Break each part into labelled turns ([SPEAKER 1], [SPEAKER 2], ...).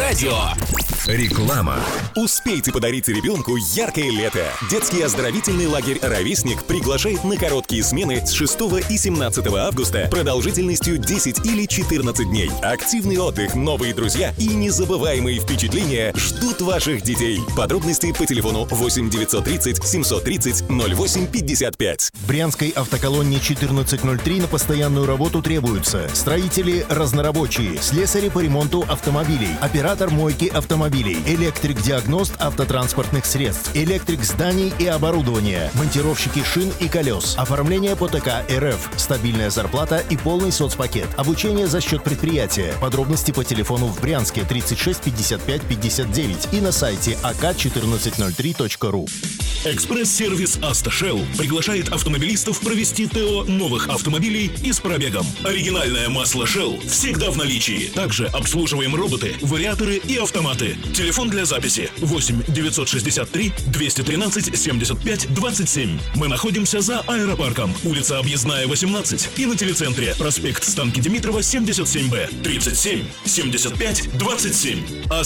[SPEAKER 1] радио.
[SPEAKER 2] Реклама.
[SPEAKER 3] Успейте подарить ребенку яркое лето. Детский оздоровительный лагерь «Ровесник» приглашает на короткие смены с 6 и 17 августа продолжительностью 10 или 14 дней. Активный отдых, новые друзья и незабываемые впечатления ждут ваших детей. Подробности по телефону 8 930 730 08 55.
[SPEAKER 4] В Брянской автоколонне 1403 на постоянную работу требуются строители разнорабочие, слесари по ремонту автомобилей, оператор мойки автомобилей, электрик-диагност автотранспортных средств, электрик зданий и оборудования, монтировщики шин и колес, оформление по ТК РФ, стабильная зарплата и полный соцпакет, обучение за счет предприятия. Подробности по телефону в Брянске 36 55 59 и на сайте ak1403.ru.
[SPEAKER 5] Экспресс-сервис «АвтоШелл» приглашает автомобилистов провести ТО новых автомобилей и с пробегом. Оригинальное масло Shell всегда в наличии. Также обслуживаем роботы, вариаторы и автоматы. Телефон для записи 8 963 213 75 27. Мы находимся за аэропарком, улица Объездная, 18 и на телецентре проспект Станки Димитрова, 77Б, 37 75 27.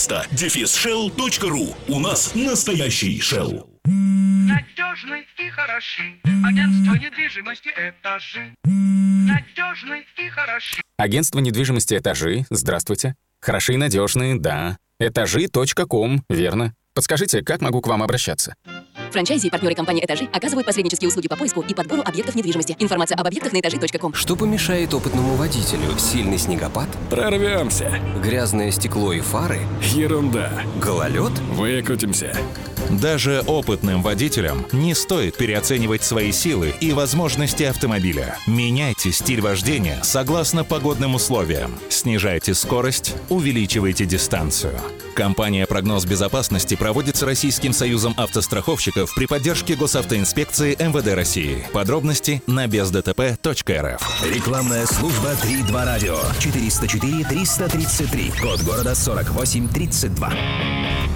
[SPEAKER 5] asta-shell.ru. У нас настоящий Shell.
[SPEAKER 6] Надежный и хороши. Агентство недвижимости «Этажи». Надежный и хороши.
[SPEAKER 1] Агентство недвижимости «Этажи». Здравствуйте. Хороши и надежные, да. Этажи.ком, верно. Подскажите, как могу к вам обращаться?
[SPEAKER 7] Франчайзи и партнеры компании «Этажи» оказывают посреднические услуги по поиску и подбору объектов недвижимости. Информация об объектах на этажи.ком.
[SPEAKER 8] Что помешает опытному водителю? Сильный снегопад?
[SPEAKER 9] Прорвемся.
[SPEAKER 8] Грязное стекло и фары?
[SPEAKER 9] Ерунда.
[SPEAKER 8] Гололед?
[SPEAKER 9] Выкрутимся.
[SPEAKER 10] Даже опытным водителям не стоит переоценивать свои силы и возможности автомобиля. Меняйте стиль вождения согласно погодным условиям. Снижайте скорость, увеличивайте дистанцию. Компания «Прогноз безопасности» проводится Российским союзом автостраховщиков при поддержке Госавтоинспекции МВД России. Подробности на бездтп.рф.
[SPEAKER 2] Рекламная служба 3.2 радио. 404 333. Код города 4832.